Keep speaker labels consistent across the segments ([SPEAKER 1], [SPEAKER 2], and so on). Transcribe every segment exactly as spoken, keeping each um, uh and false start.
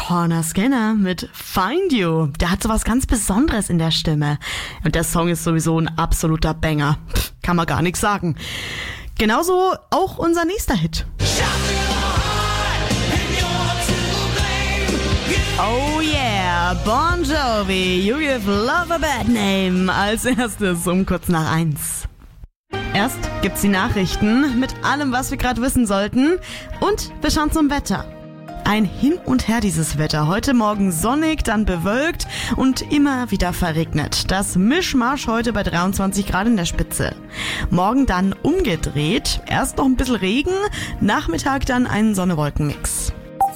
[SPEAKER 1] Horner Scanner mit Find You. Der hat sowas ganz Besonderes in der Stimme. Und der Song ist sowieso ein absoluter Banger. Pff, kann man gar nichts sagen. Genauso auch unser nächster Hit. Oh yeah, Bon Jovi, You Give Love a Bad Name. Als erstes um kurz nach eins. Erst gibt's die Nachrichten mit allem, was wir gerade wissen sollten. Und wir schauen zum Wetter. Ein Hin und Her dieses Wetter. Heute Morgen sonnig, dann bewölkt und immer wieder verregnet. Das Mischmasch heute bei dreiundzwanzig Grad in der Spitze. Morgen dann umgedreht. Erst noch ein bisschen Regen, Nachmittag dann ein Sonne-Wolken-Mix.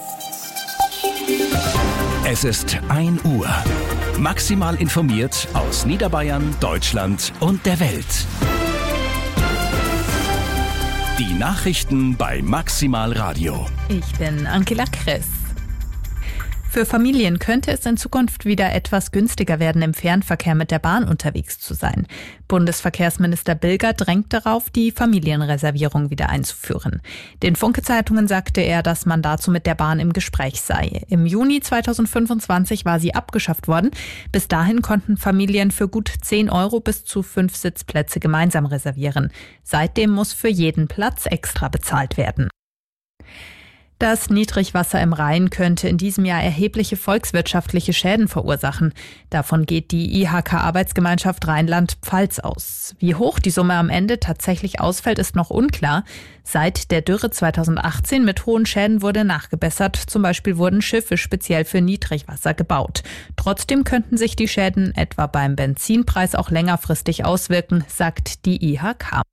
[SPEAKER 2] Es ist ein Uhr. Maximal informiert aus Niederbayern, Deutschland und der Welt. Die Nachrichten bei Maximal Radio.
[SPEAKER 3] Ich bin Angela Kress. Für Familien könnte es in Zukunft wieder etwas günstiger werden, im Fernverkehr mit der Bahn unterwegs zu sein. Bundesverkehrsminister Bilger drängt darauf, die Familienreservierung wieder einzuführen. Den Funke-Zeitungen sagte er, dass man dazu mit der Bahn im Gespräch sei. Im Juni zweitausendfünfundzwanzig war sie abgeschafft worden. Bis dahin konnten Familien für gut zehn Euro bis zu fünf Sitzplätze gemeinsam reservieren. Seitdem muss für jeden Platz extra bezahlt werden. Das Niedrigwasser im Rhein könnte in diesem Jahr erhebliche volkswirtschaftliche Schäden verursachen. Davon geht die I H K-Arbeitsgemeinschaft Rheinland-Pfalz aus. Wie hoch die Summe am Ende tatsächlich ausfällt, ist noch unklar. Seit der Dürre zweitausendachtzehn mit hohen Schäden wurde nachgebessert. Zum Beispiel wurden Schiffe speziell für Niedrigwasser gebaut. Trotzdem könnten sich die Schäden etwa beim Benzinpreis auch längerfristig auswirken, sagt die I H K.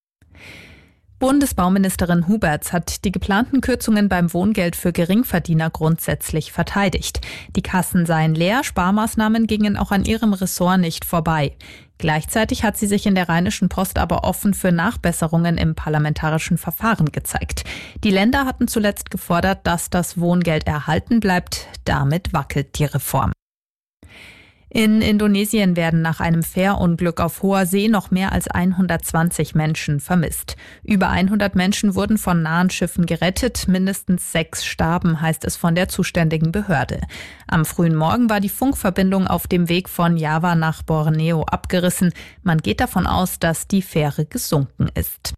[SPEAKER 3] Bundesbauministerin Huberts hat die geplanten Kürzungen beim Wohngeld für Geringverdiener grundsätzlich verteidigt. Die Kassen seien leer, Sparmaßnahmen gingen auch an ihrem Ressort nicht vorbei. Gleichzeitig hat sie sich in der Rheinischen Post aber offen für Nachbesserungen im parlamentarischen Verfahren gezeigt. Die Länder hatten zuletzt gefordert, dass das Wohngeld erhalten bleibt. Damit wackelt die Reform. In Indonesien werden nach einem Fährunglück auf hoher See noch mehr als hundertzwanzig Menschen vermisst. Über hundert Menschen wurden von nahen Schiffen gerettet, mindestens sechs starben, heißt es von der zuständigen Behörde. Am frühen Morgen war die Funkverbindung auf dem Weg von Java nach Borneo abgerissen. Man geht davon aus, dass die Fähre gesunken ist.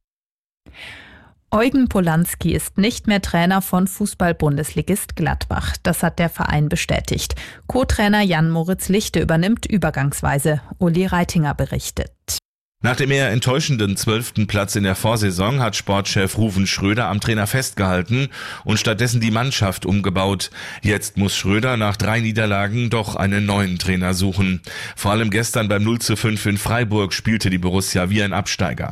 [SPEAKER 3] Eugen Polanski ist nicht mehr Trainer von Fußball-Bundesligist Gladbach. Das hat der Verein bestätigt. Co-Trainer Jan-Moritz Lichte übernimmt übergangsweise. Uli Reitinger berichtet.
[SPEAKER 4] Nach dem eher enttäuschenden zwölften Platz in der Vorsaison hat Sportchef Ruven Schröder am Trainer festgehalten und stattdessen die Mannschaft umgebaut. Jetzt muss Schröder nach drei Niederlagen doch einen neuen Trainer suchen. Vor allem gestern beim null zu fünf in Freiburg spielte die Borussia wie ein Absteiger.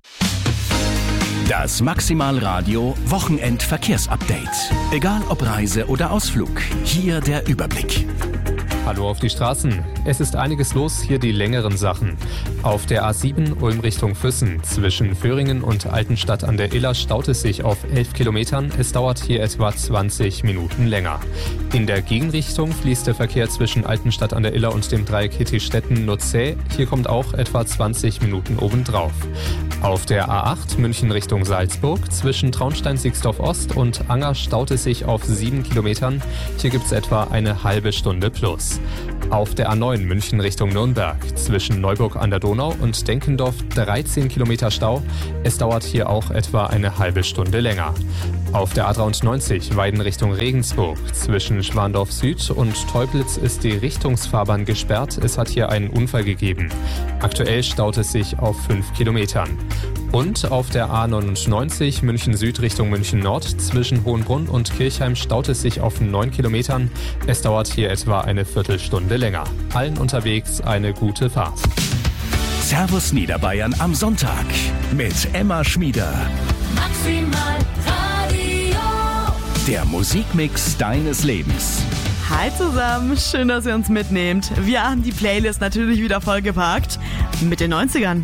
[SPEAKER 2] Das Maximal Radio Wochenend-Verkehrsupdate. Egal ob Reise oder Ausflug, hier der Überblick.
[SPEAKER 5] Hallo auf die Straßen. Es ist einiges los, hier die längeren Sachen. Auf der A sieben Ulm Richtung Füssen zwischen Föhringen und Altenstadt an der Iller staut es sich auf elf Kilometern. Es dauert hier etwa zwanzig Minuten länger. In der Gegenrichtung fließt der Verkehr zwischen Altenstadt an der Iller und dem Dreieck Hittstetten nur zäh. Hier kommt auch etwa zwanzig Minuten obendrauf. Auf der A acht München Richtung Salzburg zwischen Traunstein-Sixdorf Ost und Anger staut es sich auf sieben Kilometern. Hier gibt es etwa eine halbe Stunde plus. Auf der A neun München Richtung Nürnberg zwischen Neuburg an der Donau und Denkendorf dreizehn Kilometer Stau. Es dauert hier auch etwa eine halbe Stunde länger. Auf der A dreiundneunzig Weiden Richtung Regensburg zwischen Schwandorf Süd und Teublitz ist die Richtungsfahrbahn gesperrt. Es hat hier einen Unfall gegeben. Aktuell staut es sich auf fünf Kilometern. Und auf der A neunundneunzig München Süd Richtung München Nord zwischen Hohenbrunn und Kirchheim staut es sich auf neun Kilometern. Es dauert hier etwa eine Viertelstunde länger. Allen unterwegs eine gute Fahrt.
[SPEAKER 2] Servus Niederbayern am Sonntag mit Emma Schmieder.
[SPEAKER 6] Maximal Radio.
[SPEAKER 2] Der Musikmix deines Lebens.
[SPEAKER 1] Hi zusammen, schön, dass ihr uns mitnehmt. Wir haben die Playlist natürlich wieder vollgepackt mit den neunzigern.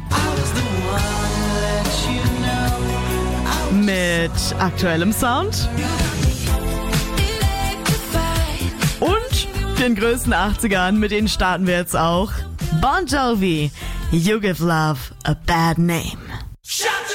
[SPEAKER 1] Mit aktuellem Sound und den größten achtzigern, mit denen starten wir jetzt auch. Bon Jovi, You Give Love a Bad Name.